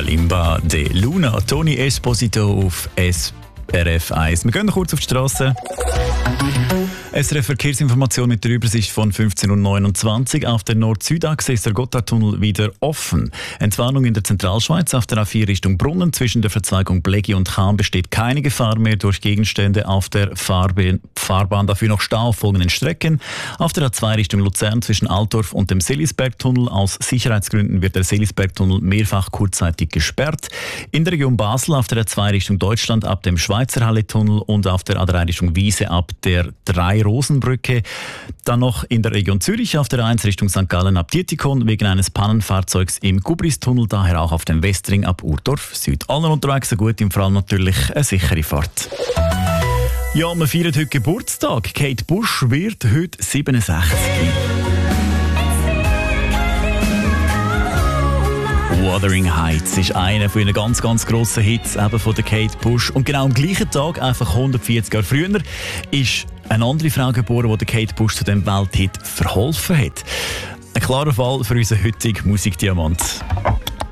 Kalimba de Luna, Toni Esposito auf SRF 1. Wir gehen noch kurz auf die Straße. SRF Verkehrsinformation mit der Übersicht von 15.29 Uhr. Auf der Nord-Süd-Achse ist der Gotthardtunnel wieder offen. Entwarnung in der Zentralschweiz auf der A4 Richtung Brunnen. Zwischen der Verzweigung Bleggi und Cham besteht keine Gefahr mehr durch Gegenstände auf der Fahrbahn. Dafür noch Stau auf folgenden Strecken. Auf der A2 Richtung Luzern zwischen Altdorf und dem Seelisbergtunnel. Aus Sicherheitsgründen wird der Seelisbergtunnel mehrfach kurzzeitig gesperrt. In der Region Basel auf der A2 Richtung Deutschland ab dem Schweizer Halletunnel und auf der A3 Richtung Wiese ab der 3 Rosenbrücke. Dann noch in der Region Zürich auf der 1 Richtung St. Gallen ab Dietikon wegen eines Pannenfahrzeugs im Gubristunnel, daher auch auf dem Westring ab Urdorf Süd. Allen unterwegs so gut, im Fall natürlich eine sichere Fahrt. Ja, wir feiern heute Geburtstag. Kate Bush wird heute 67. Wuthering Heights ist einer von ihren ganz, ganz grossen Hits eben von der Kate Bush. Und genau am gleichen Tag, einfach 140 Jahre früher, ist eine andere Frau geboren, die der Kate Bush zu diesem Welthit verholfen hat. Ein klarer Fall für unseren heutigen Musikdiamant.